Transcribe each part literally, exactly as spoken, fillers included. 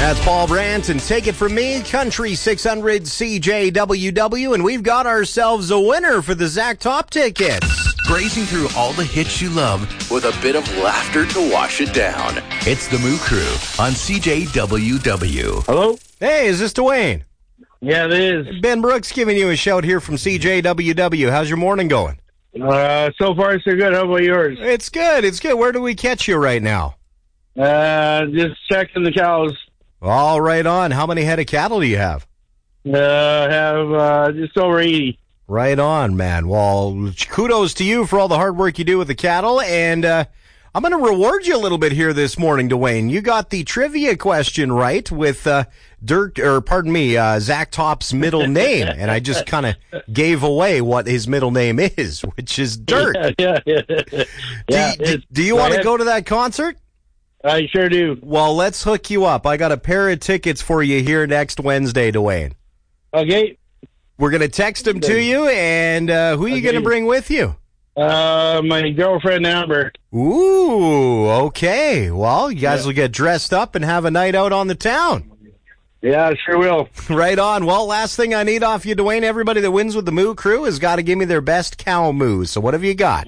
That's Paul Brandt, and Take It From Me, Country six hundred C J W W, and we've got ourselves a winner for the Zach Top tickets. Grazing through all the hits you love with a bit of laughter to wash it down. It's the Moo Crew on C J W W. Hello? Hey, is this Dwayne? Yeah, it is. Ben Brooks giving you a shout here from C J W W. How's your morning going? Uh, so far, so good. How about yours? It's good, it's good. Where do we catch you right now? Uh, just checking the cows. All right on. How many head of cattle do you have? Uh, have uh, just over eighty. Right on, man. Well, kudos to you for all the hard work you do with the cattle, and uh, I'm going to reward you a little bit here this morning, Dwayne. You got the trivia question right with uh, Dirk, or pardon me, uh, Zach Top's middle name, and I just kind of gave away what his middle name is, which is Dirk. Yeah, yeah, yeah. yeah do, you, do you want to go to that concert? I sure do. Well, let's hook you up. I got a pair of tickets for you here next Wednesday, Dwayne. Okay. We're going to text them to you, and uh, who are you okay. going to bring with you? Uh, my girlfriend, Amber. Ooh, okay. Well, you guys yeah. will get dressed up and have a night out on the town. Yeah, sure will. Right on. Well, last thing I need off you, Dwayne, everybody that wins with the Moo Crew has got to give me their best cow moo. So what have you got?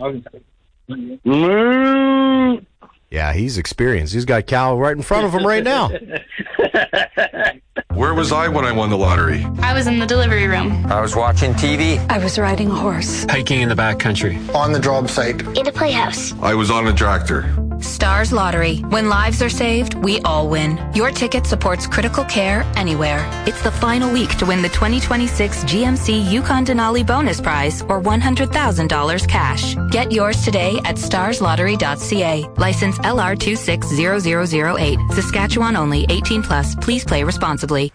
Moo. Yeah, he's experienced. He's got cow right in front of him right now. Where was I when I won the lottery? I was in the delivery room. I was watching T V. I was riding a horse. Hiking in the backcountry. On the job site. In a playhouse. I was on a tractor. Stars Lottery. When lives are saved, we all win. Your ticket supports critical care anywhere. It's the final week to win the twenty twenty-six G M C Yukon Denali bonus prize or one hundred thousand dollars cash. Get yours today at stars lottery dot c a. License L R two six zero zero zero eight. Saskatchewan only. eighteen plus. Please play responsibly.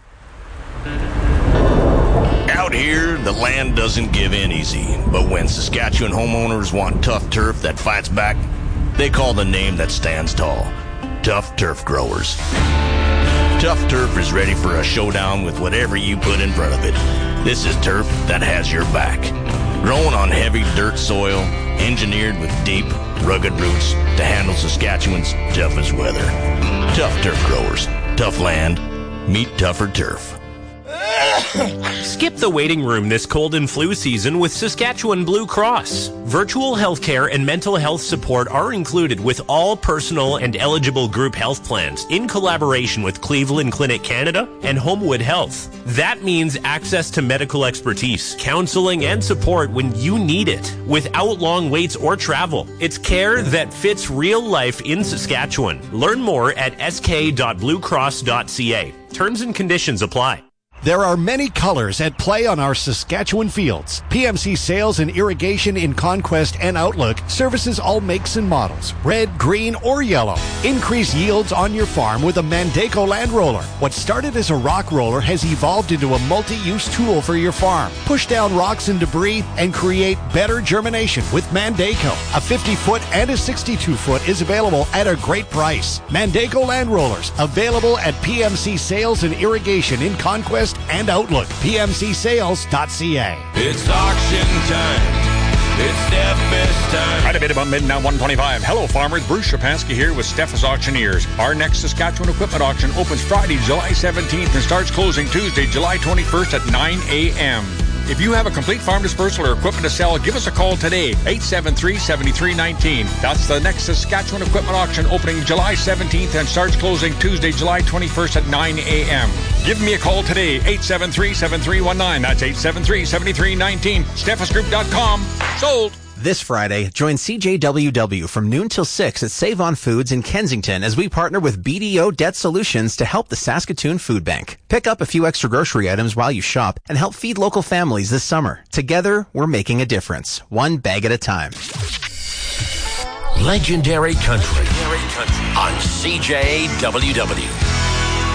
Out here, the land doesn't give in easy. But when Saskatchewan homeowners want tough turf that fights back, they call the name that stands tall. Tough Turf Growers. Tough Turf is ready for a showdown with whatever you put in front of it. This is turf that has your back. Grown on heavy dirt soil, engineered with deep, rugged roots to handle Saskatchewan's toughest weather. Tough Turf Growers. Tough land. Meet tougher turf. Skip the waiting room this cold and flu season with Saskatchewan Blue Cross. Virtual healthcare and mental health support are included with all personal and eligible group health plans in collaboration with Cleveland Clinic Canada and Homewood Health. That means access to medical expertise, counseling, and support when you need it without long waits or travel. It's care that fits real life in Saskatchewan. Learn more at s k dot blue cross dot c a. Terms and conditions apply. There are many colors at play on our Saskatchewan fields. P M C Sales and Irrigation in Conquest and Outlook services all makes and models, red, green, or yellow. Increase yields on your farm with a Mandaco land roller. What started as a rock roller has evolved into a multi-use tool for your farm. Push down rocks and debris and create better germination with Mandaco. A fifty-foot and a sixty-two foot is available at a great price. Mandaco land rollers available at P M C Sales and Irrigation in Conquest and Outlook. P M C sales dot c a. It's auction time. It's Steffes time. Right a bit about midnight one twenty-five. Hello, farmers. Bruce Shapansky here with Steffes Auctioneers. Our next Saskatchewan equipment auction opens Friday, July seventeenth and starts closing Tuesday, July twenty-first at nine a.m. If you have a complete farm dispersal or equipment to sell, give us a call today, eight seven three, seven three one nine. That's the next Saskatchewan equipment auction opening July seventeenth and starts closing Tuesday, July twenty-first at nine a.m. Give me a call today, eight seven three, seven three one nine. That's eight seven three, seven three one nine. Steffes Group dot com. Sold. This Friday, join C J W W from noon till six at Save On Foods in Kensington as we partner with B D O Debt Solutions to help the Saskatoon Food Bank. Pick up a few extra grocery items while you shop and help feed local families this summer. Together, we're making a difference, one bag at a time. Legendary Country on C J W W.